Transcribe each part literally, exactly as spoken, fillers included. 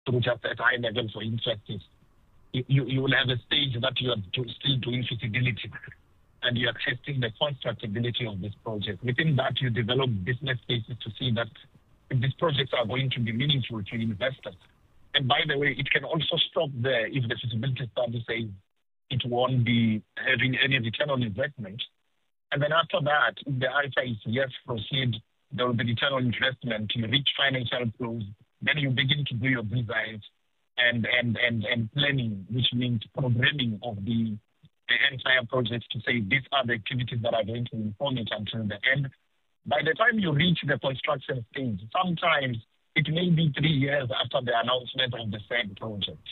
through just at high level for interest, you, you, you will have a stage that you are do, still doing feasibility and you are testing the constructability of this project. Within that, you develop business cases to see that if these projects are going to be meaningful to investors. And by the way, it can also stop there if the feasibility study says it won't be having any return on investment. And then after that, if the answer is yes, proceed, there will be return on investment, you reach financial close, then you begin to do your designs and, and, and, and planning, which means programming of the, the entire project to say these are the activities that are going to inform it until the end. By the time you reach the construction stage, sometimes it may be three years after the announcement of the said project.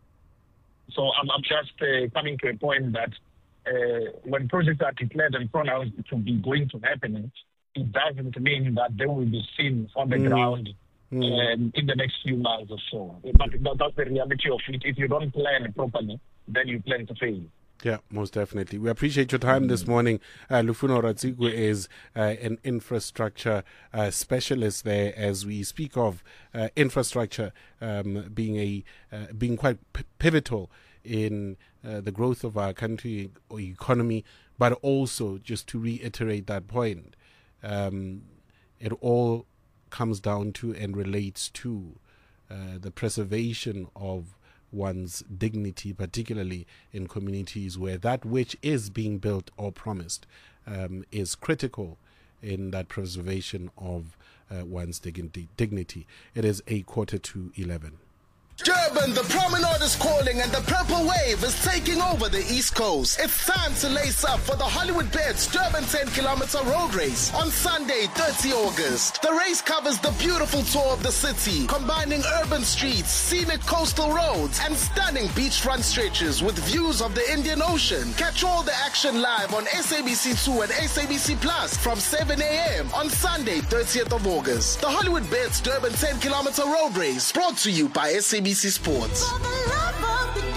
So I'm, I'm just uh, coming to a point that uh, when projects are declared and pronounced to be going to happen, it doesn't mean that they will be seen on the mm. ground mm. Um, in the next few months or so. But that, that's the reality of it. If you don't plan properly, then you plan to fail. Yeah, most definitely. We appreciate your time this morning. Uh, Lufuno Ratzigu is uh, an infrastructure uh, specialist there as we speak of uh, infrastructure um, being a uh, being quite p- pivotal in uh, the growth of our country or economy, but also just to reiterate that point, um, it all comes down to and relates to uh, the preservation of one's dignity, particularly in communities where that which is being built or promised um, is critical in that preservation of uh, one's dignity. dignity. It is a quarter to eleven. Durban, the promenade is calling and the purple wave is taking over the East Coast. It's time to lace up for the Hollywood Bets Durban ten kilometer road race on Sunday, thirtieth of August. The race covers the beautiful tour of the city, combining urban streets, scenic coastal roads, and stunning beachfront stretches with views of the Indian Ocean. Catch all the action live on S A B C two and S A B C Plus from seven a.m. on Sunday, thirtieth of August. The Hollywood Bets Durban ten kilometer road race, brought to you by S A B C Sports. For the love of the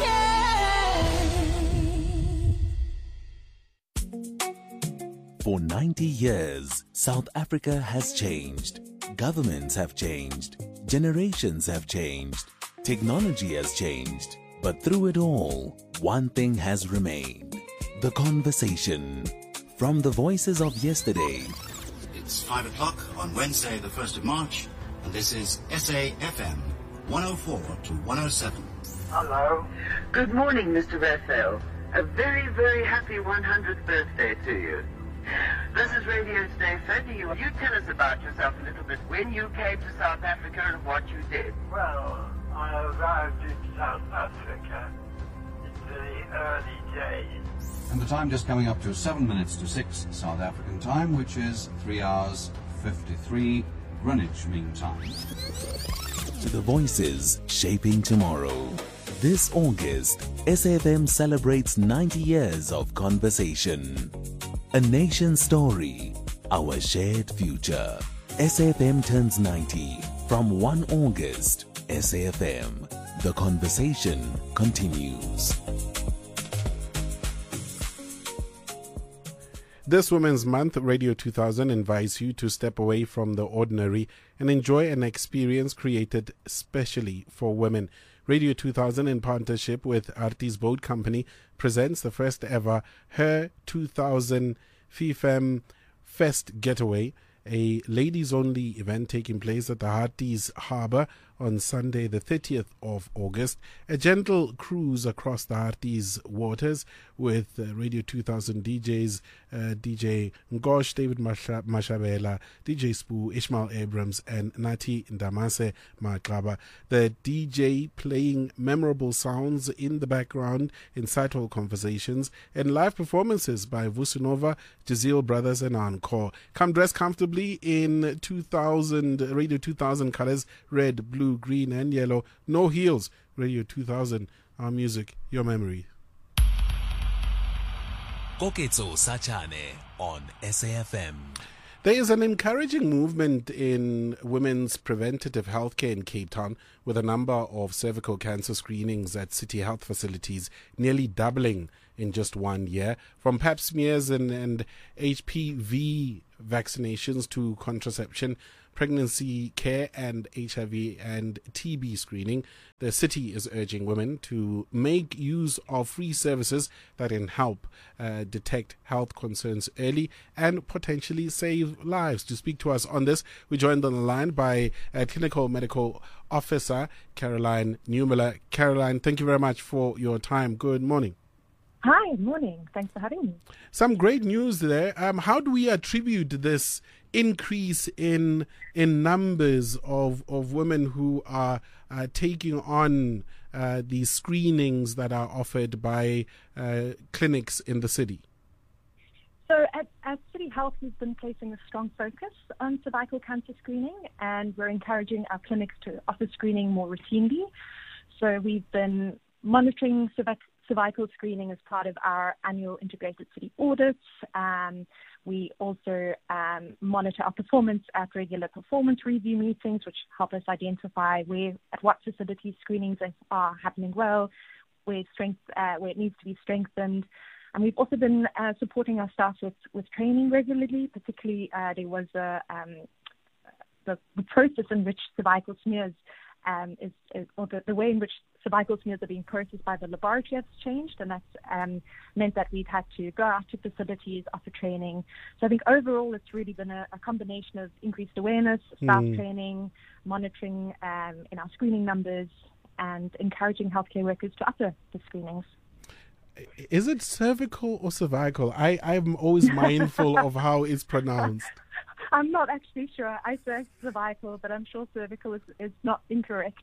game. For ninety years, South Africa has changed. Governments have changed. Generations have changed. Technology has changed. But through it all, one thing has remained. The conversation. From the voices of yesterday. It's five o'clock on Wednesday, the first of March, and this is S A F M. one oh four to one oh seven. Hello. Good morning, Mister Raphael. A very, very happy one hundredth birthday to you. This is Radio Today, Fred. You, you tell us about yourself a little bit, when you came to South Africa and what you did. Well, I arrived in South Africa in the early days. And the time just coming up to seven minutes to six South African time, which is three hours fifty-three Greenwich Mean Time. To the voices shaping tomorrow. This August, S A F M celebrates ninety years of conversation. A nation story, our shared future. S A F M turns ninety from first of August. S A F M, the conversation continues. This Women's Month, Radio two thousand invites you to step away from the ordinary and enjoy an experience created specially for women. Radio two thousand, in partnership with Arties Boat Company, presents the first ever Her two thousand FIFEM Fest Getaway, a ladies-only event taking place at the Arties Harbour on Sunday, the thirtieth of August. A gentle cruise across the Arties waters with uh, Radio two thousand D Js, uh, D J Ngosh, David Masha- Mashabela, D J Spoo, Ishmael Abrams, and Nati Ndamase Maklaba. The D J playing memorable sounds in the background, insightful conversations, and live performances by Vusunova, Jazeel Brothers, and Encore. Come dress comfortably in two thousand Radio two thousand colors: red, blue, green, and yellow. No heels. Radio two thousand, our music, your memory. Koketso Sachane on S A F M. There is an encouraging movement in women's preventative healthcare in Cape Town, with a number of cervical cancer screenings at city health facilities nearly doubling in just one year. From pap smears and, and H P V vaccinations to contraception, pregnancy care and H I V and T B screening. The city is urging women to make use of free services that can help uh, detect health concerns early and potentially save lives. To speak to us on this, we're joined on the line by uh, Clinical Medical Officer Caroline Newmiller. Caroline, thank you very much for your time. Good morning. Hi, good morning. Thanks for having me. Some great news there. Um, how do we attribute this increase in in numbers of, of women who are uh, taking on uh, these screenings that are offered by uh, clinics in the city? So at, at City Health, we've been placing a strong focus on cervical cancer screening, and we're encouraging our clinics to offer screening more routinely. So we've been monitoring cervic- cervical screening as part of our annual integrated city audits. Um, we also um, monitor our performance at regular performance review meetings, which help us identify where, at what facilities screenings are happening well, where strength, uh, where it needs to be strengthened. And we've also been uh, supporting our staff with, with training regularly. Particularly, uh, there was a, um, the, the process in which cervical smears um, is, is, or the, the way in which cervical smears are being processed by the laboratory has changed, and that's um, meant that we've had to go out to facilities, offer training. So I think overall it's really been a, a combination of increased awareness, staff mm. training, monitoring um, in our screening numbers, and encouraging healthcare workers to offer the screenings. Is it cervical or cervical? I, I'm always mindful of how it's pronounced. I'm not actually sure. I say cervical, but I'm sure cervical is, is not incorrect.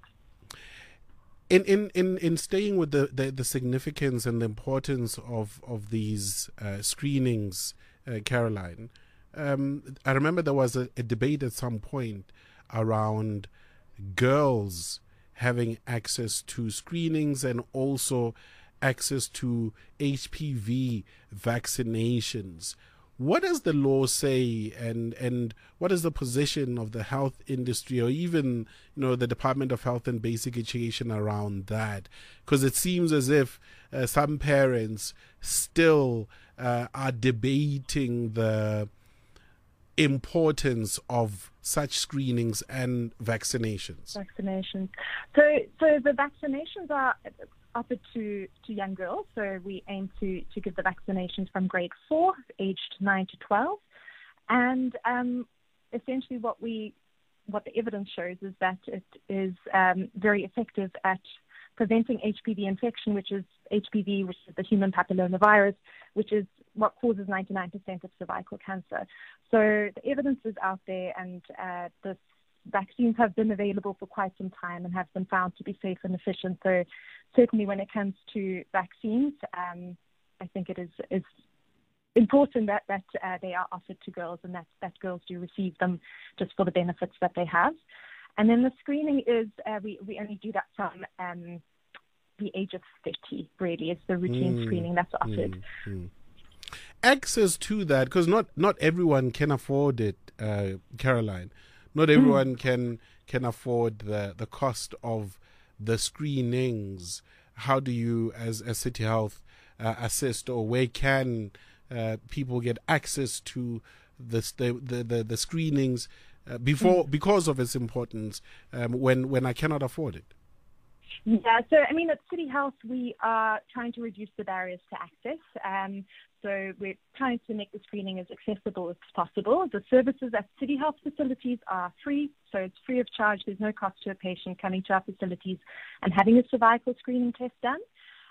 In, in, in, in staying with the, the, the significance and the importance of, of these uh, screenings, uh, Caroline, um, I remember there was a, a debate at some point around girls having access to screenings and also access to H P V vaccinations. What does the law say, and, and what is the position of the health industry, or even, you know, the Department of Health and Basic Education around that? Because it seems as if uh, some parents still uh, are debating the importance of such screenings and vaccinations. Vaccinations. So, so the vaccinations are offered to, to young girls. So we aim to, to give the vaccinations from grade four, aged nine to twelve. And um, essentially what we what the evidence shows is that it is um, very effective at preventing H P V infection, which is H P V, which is the human papillomavirus, which is what causes ninety-nine percent of cervical cancer. So the evidence is out there, and uh, this vaccines have been available for quite some time and have been found to be safe and efficient. So certainly when it comes to vaccines, um, I think it is, is important that, that uh, they are offered to girls, and that, that girls do receive them just for the benefits that they have. And then the screening is, uh, we, we only do that from um, the age of thirty, really. It's the routine mm, screening that's offered. Mm, mm. Access to that, because not, not everyone can afford it, uh, Caroline. Not everyone mm. can can afford the, the cost of the screenings. How do you, as, as City Health, uh, assist, or where can uh, people get access to this, the, the, the, the screenings uh, before mm. because of its importance um, when, when I cannot afford it? Yeah, so I mean, at City Health, we are trying to reduce the barriers to access. Um, so we're trying to make the screening as accessible as possible. The services at City Health facilities are free, so it's free of charge. There's no cost to a patient coming to our facilities and having a cervical screening test done.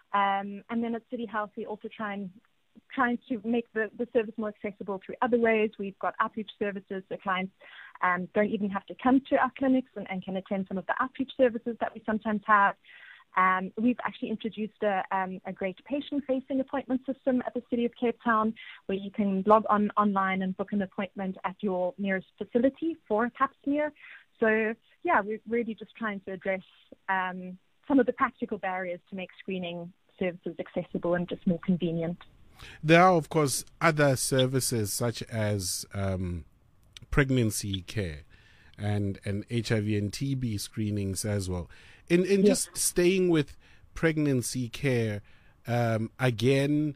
Um, and then at City Health, we also try and trying to make the, the service more accessible through other ways. We've got outreach services, so clients um, don't even have to come to our clinics and, and can attend some of the outreach services that we sometimes have. Um, we've actually introduced a, um, a great patient-facing appointment system at the City of Cape Town, where you can log on online and book an appointment at your nearest facility for a pap smear. So, yeah, we're really just trying to address um, some of the practical barriers to make screening services accessible and just more convenient. There are, of course, other services such as um, pregnancy care and, and H I V and T B screenings as well. In, in yes. just staying with pregnancy care, um, again,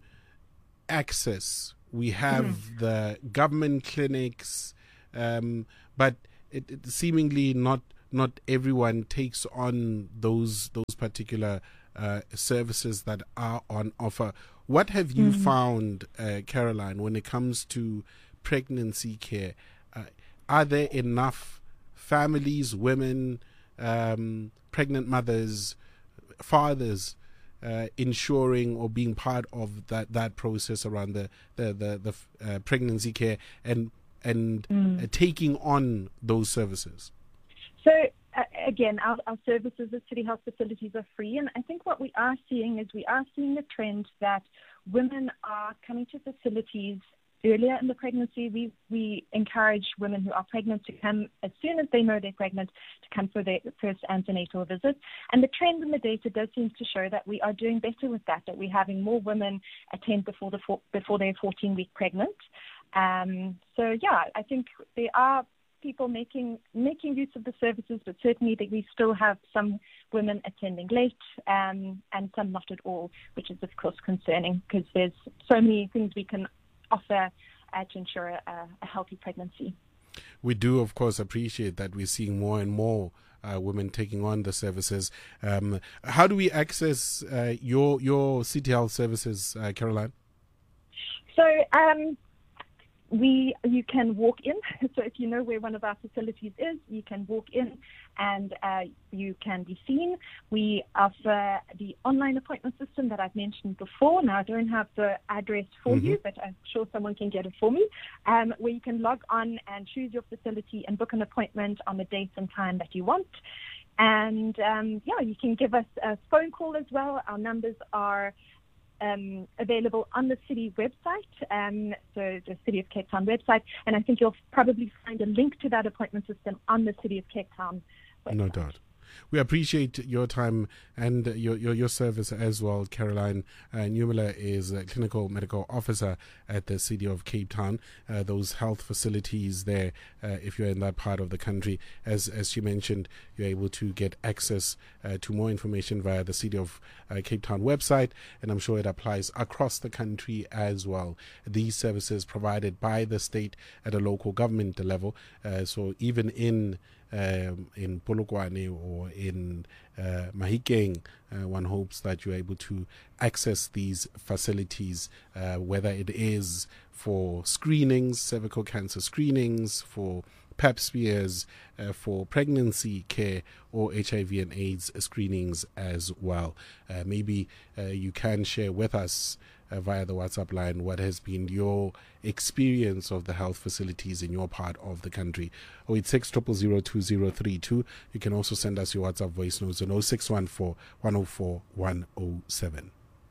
access. We have mm. the government clinics, um, but it, it seemingly not not everyone takes on those those particular uh, services that are on offer. What have you mm-hmm. found, uh, Caroline, when it comes to pregnancy care? Uh, are there enough families, women, um, pregnant mothers, fathers, uh, ensuring or being part of that, that process around the the the, the uh, pregnancy care and and mm. uh, taking on those services? So uh, again, our, our services at City Health facilities are free, and I think what we are seeing is we are seeing the trend that women are coming to facilities earlier in the pregnancy. We we encourage women who are pregnant to come as soon as they know they're pregnant to come for their first antenatal visit. And the trend in the data does seem to show that we are doing better with that, that we're having more women attend before the before they're fourteen-week pregnant. Um, so, yeah, I think there are people making making use of the services, but certainly that we still have some women attending late um, and some not at all, which is, of course, concerning because there's so many things we can offer uh, to ensure a, a healthy pregnancy. We do, of course, appreciate that we're seeing more and more uh, women taking on the services. Um, how do we access uh, your your City Health services, uh, Caroline? So um, we you can walk in. So if you know where one of our facilities is, you can walk in and uh, you can be seen. We offer the online appointment system that I've mentioned before. Now, I don't have the address for mm-hmm. you, but I'm sure someone can get it for me, um, where you can log on and choose your facility and book an appointment on the date and time that you want. And, um, yeah, you can give us a phone call as well. Our numbers are Um, available on the city website, um, so the City of Cape Town website, and I think you'll probably find a link to that appointment system on the City of Cape Town website. No doubt. We appreciate your time and your your, your service as well, Caroline. Uh, Numela is a clinical medical officer at the City of Cape Town. Uh, those health facilities there, uh, if you're in that part of the country, as as she mentioned, you're able to get access uh, to more information via the City of uh, Cape Town website, and I'm sure it applies across the country as well. These services provided by the state at a local government level, uh, so even in Um, in Polokwane or in uh, Mahikeng, uh, one hopes that you're able to access these facilities, uh, whether it is for screenings, cervical cancer screenings, for pap smears, uh, for pregnancy care, or H I V and AIDS screenings as well. Uh, maybe uh, you can share with us Uh, via the WhatsApp line what has been your experience of the health facilities in your part of the country. oh eight six, zero zero zero, two zero three two. You can also send us your WhatsApp voice notes on oh six one four, one oh four, one oh seven.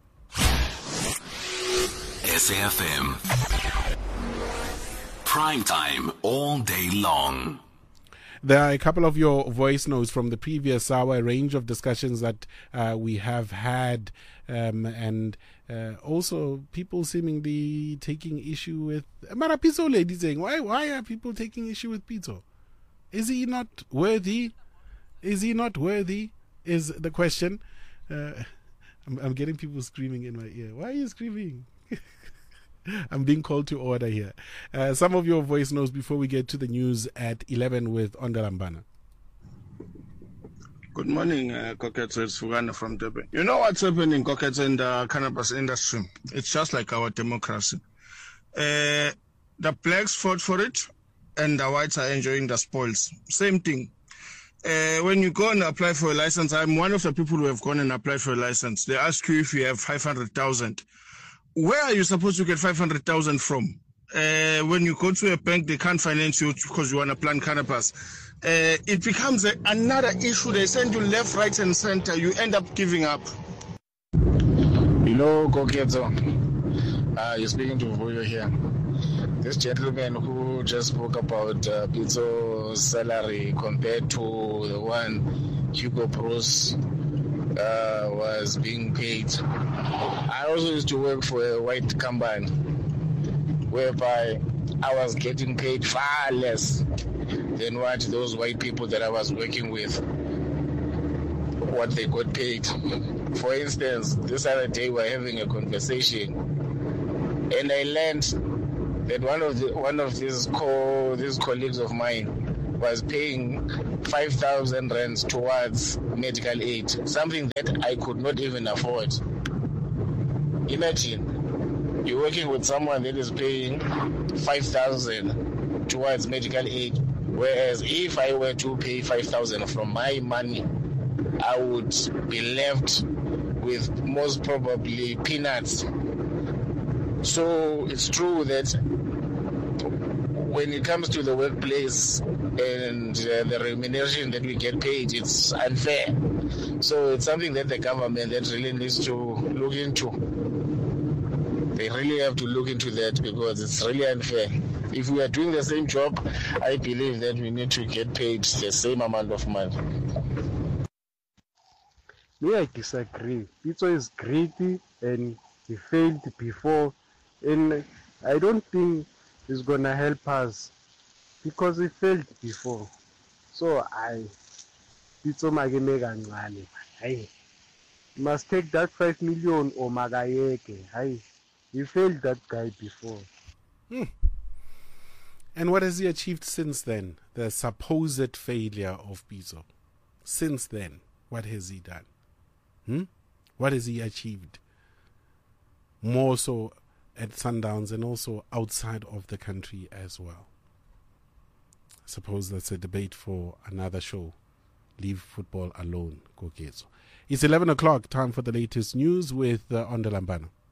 S A F M Prime Time all day long. There are a couple of your voice notes from the previous hour, a range of discussions that uh, we have had, um, and uh, also people seemingly taking issue with Mara Pitso lady saying, why why are people taking issue with Pitso? Is he not worthy? Is he not worthy? Is the question. Uh, I'm, I'm getting people screaming in my ear. Why are you screaming? I'm being called to order here. Uh, some of your voice notes before we get to the news at eleven with Ondalambana. Good morning, uh, Koketso. It's Fugana from Durban. You know what's happening, Koketso, in the cannabis industry? It's just like our democracy. Uh, the blacks fought for it, and the whites are enjoying the spoils. Same thing. Uh, when you go and apply for a license, I'm one of the people who have gone and applied for a license. They ask you if you have five hundred thousand. Where are you supposed to get five hundred thousand from? Uh, when you go to a bank, they can't finance you because you want to plant cannabis. Uh, it becomes a, another issue. They send you left, right, and center. You end up giving up. You know, Koketso, uh, you're speaking to Vuyo here. This gentleman who just spoke about uh, Pitso's salary compared to the one Hugo Bruce Uh, was being paid. I also used to work for a white company whereby I was getting paid far less than what those white people that I was working with, what they got paid. For instance, this other day we were having a conversation and I learned that one of the one of these co these colleagues of mine was paying five thousand rands towards medical aid, something that I could not even afford. Imagine, you're working with someone that is paying five thousand towards medical aid, whereas if I were to pay five thousand from my money, I would be left with most probably peanuts. So it's true that when it comes to the workplace and uh, the remuneration that we get paid, it's unfair. So it's something that the government that really needs to look into. They really have to look into that because it's really unfair. If we are doing the same job, I believe that we need to get paid the same amount of money. Me, I disagree. Pitso is greedy and he failed before. And I don't think it's going to help us because he failed before. So I, Pitso magemega ngane. Hey, must take that five million or magayeke. Hey, he failed that guy before. Hmm. And what has he achieved since then? The supposed failure of Pitso. Since then, what has he done? Hmm? What has he achieved? More so at Sundowns and also outside of the country as well. I suppose that's a debate for another show. Leave football alone, Koketso. It's eleven o'clock, time for the latest news with uh, Ondalambano.